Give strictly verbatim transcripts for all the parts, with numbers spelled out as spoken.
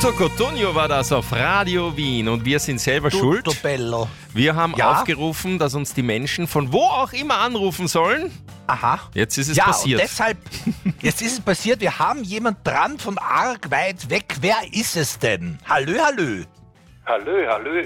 Tutto Cotugno war das auf Radio Wien und wir sind selber Tutto schuld. bello. Wir haben Ja? aufgerufen, dass uns die Menschen von wo auch immer anrufen sollen. Aha. Jetzt ist es ja, passiert. und deshalb, jetzt ist es passiert, wir haben jemand dran von arg weit weg. Wer ist es denn? Hallö, hallö. Hallö, hallö.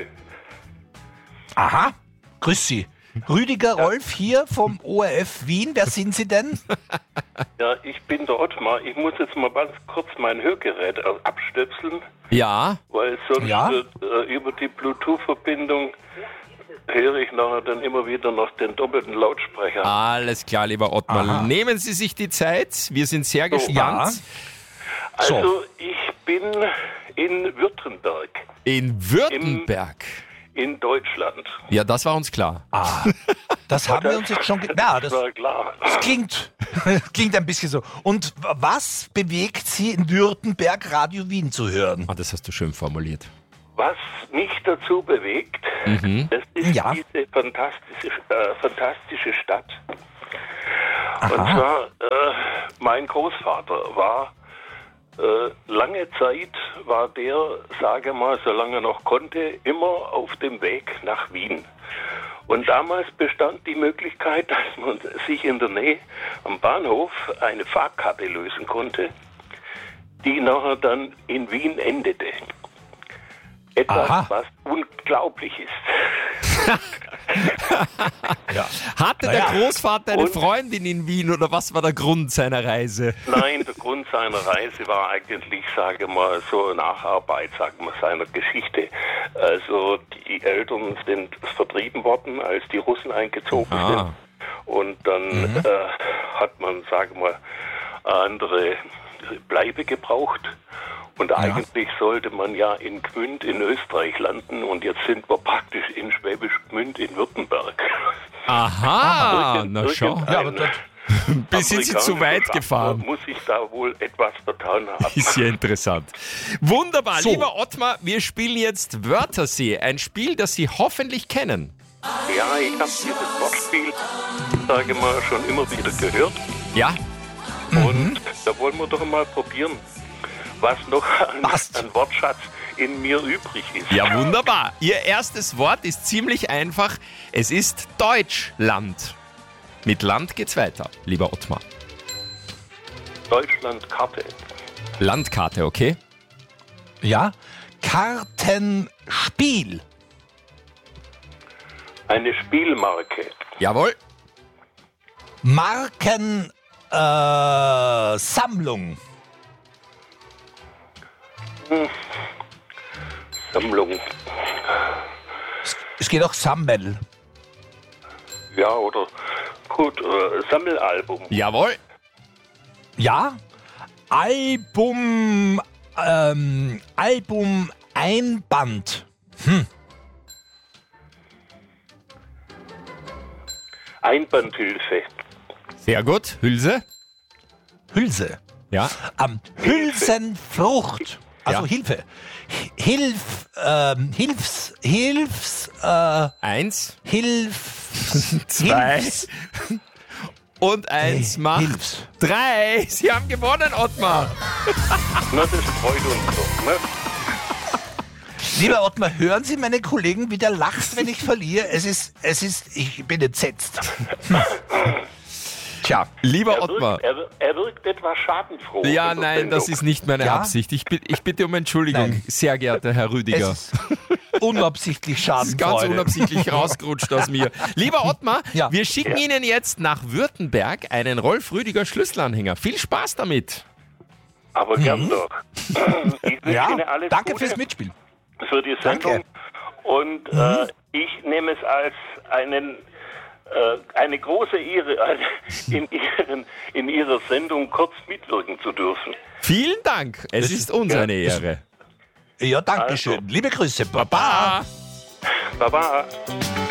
Aha, grüß Sie. Rüdiger Rolf hier vom O R F Wien. Wer sind Sie denn? Ja, ich bin der Ottmar. Ich muss jetzt mal ganz kurz mein Hörgerät abstöpseln, Ja, weil sonst Ja? wird, äh, über die Bluetooth-Verbindung höre ich nachher dann immer wieder noch den doppelten Lautsprecher. alles klar, lieber Ottmar. Aha. Nehmen Sie sich die Zeit. Wir sind sehr gespannt. So. Also, ich bin in Württemberg, In Württemberg. in Deutschland. Ja, das war uns klar. Ah, das haben wir uns jetzt schon... Ge- ja, das, Das war klar. das klingt, klingt ein bisschen so. Und was bewegt Sie in Württemberg, Radio Wien zu hören? Ah, das hast du schön formuliert. Was mich dazu bewegt, das ist Ja. diese fantastische, äh, fantastische Stadt. Und Aha. zwar, äh, mein Großvater war äh, lange Zeit, war der, sage mal, solange er noch konnte, immer auf dem Weg nach Wien. Und damals bestand die Möglichkeit, dass man sich in der Nähe am Bahnhof eine Fahrkarte lösen konnte, die nachher dann in Wien endete. Etwas, Aha. was unglaublich ist. Ja. Hatte Naja. der Großvater eine Und- Freundin in Wien oder was war der Grund seiner Reise? Nein, der Grund seiner Reise war eigentlich, sage mal, so Nacharbeit, sagen wir, seiner Geschichte. Also die Eltern sind vertrieben worden, als die Russen eingezogen Ah. sind. Und dann Mhm. äh, hat man, sage mal, andere Bleibe gebraucht. Und eigentlich sollte man ja in Gmünd in Österreich landen und jetzt sind wir praktisch in Schwäbisch Gmünd in Württemberg. Aha, Irgend- na schau. irgendein Ja, aber dort- Bis sind Sie zu weit afrikanischer gefahren. Staatsmann Muss ich da wohl etwas vertan haben. Ist ja interessant. Wunderbar, So. lieber Ottmar, wir spielen jetzt Wörtersee, ein Spiel, das Sie hoffentlich kennen. Ja, ich habe dieses Wortspiel, sage mal, schon immer wieder gehört. Ja? Und da wollen wir doch mal probieren, was noch an, Passt. an Wortschatz in mir übrig ist. Ja, wunderbar. Ihr erstes Wort ist ziemlich einfach. Es ist Deutschland. Mit Land geht's weiter, lieber Ottmar. Deutschlandkarte. Landkarte, okay? Ja. Kartenspiel. Eine Spielmarke. Jawohl. Markensammlung. Äh, Sammlung. Sammlung. Es geht auch Sammel. Ja, oder gut, äh, Sammelalbum. Jawohl. Ja. Album. Ähm, Album Einband. Einbandhilfe. Sehr gut. Hülse. Hülse. Ja. Ähm, Hülsenfrucht. Also Ja. Hilfe. Hilf. Ähm, Hilfs. Hilfs. Äh, Eins, Hilf. zwei Hilfs. und eins Hey, macht Hilfs. drei. Sie haben gewonnen, Ottmar. Na, das freut uns doch, ne? Lieber Ottmar, hören Sie meine Kollegen, wie der lacht, wenn ich verliere? Es ist, es ist, ich bin entsetzt. Tja, Lieber Er Ottmar. wirkt, er, er wirkt etwas schadenfroh. Ja, in der nein, das Sendung. ist nicht meine Ja? Absicht. Ich, bitte- ich bitte um Entschuldigung, Nein. sehr geehrter Herr Rüdiger. es ist unabsichtlich Das ist ganz Schadenfreude. unabsichtlich rausgerutscht aus mir. Lieber Ottmar, Ja. wir schicken Ihnen jetzt nach Württemberg einen Rolf Rüdiger Schlüsselanhänger. Viel Spaß damit. Aber gern doch. Ich wünsche Ja, Ihnen alles danke Gute fürs Mitspielen. für die Sendung. Und äh, ich nehme es als einen, äh, eine große Ehre, an, in, ihren, in Ihrer Sendung kurz mitwirken zu dürfen. Vielen Dank. Es ist uns eine Ehre. Ja, danke schön. Liebe Grüße. Baba. Baba. Baba.